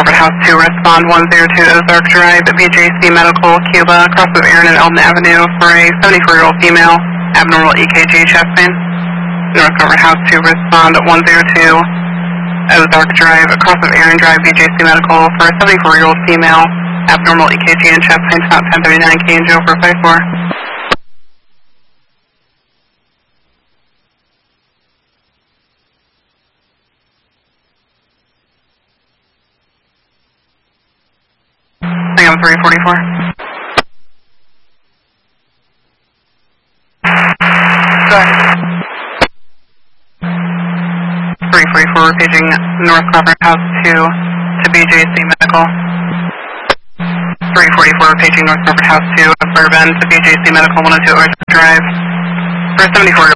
Covered House 2, respond 102 Ozark Drive at BJC Medical, Cuba, across of Aaron and Eldon Avenue for a 74-year-old female, abnormal EKG chest pain. North Covered House 2, respond 102 Ozark Drive, across of Aaron Drive, BJC Medical for a 74-year-old female, abnormal EKG and chest pain, about 1039 K and Joe for 54. I'm 344. Go ahead. 344, paging North Covered House 2 to BJC Medical. 344, paging North Covered House 2 of Bourbon to BJC Medical, 102 Ozark Drive. For 74.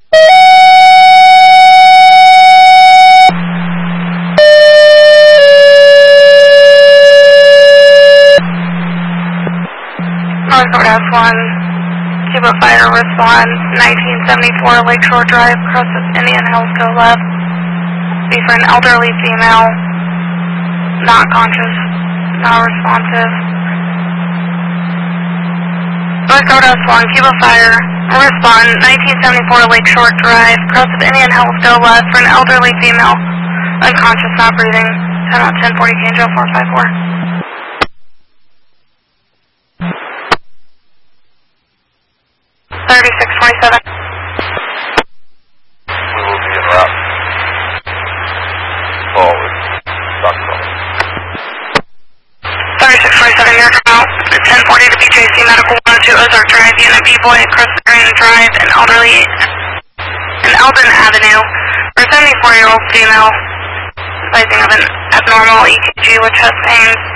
North Covered House 1, Cuba Fire, respond 1974 Lakeshore Drive, across of Indian Hills, go left. Be for an elderly female, not conscious, not responsive. North Covered House 1, Cuba Fire, respond 1974 Lakeshore Drive, across of Indian Hills, go left for an elderly female, unconscious, not breathing. 10 out 1040 K and Joe 454. 3627. We will be en route forward. Stockholm. 3627, you're out. 1040 to BJC Medical, 102 Ozark Drive, Unit B-Boy, across Aaron Drive, and Eldon Avenue, for a 74-year-old female, advising of an abnormal EKG with chest pains.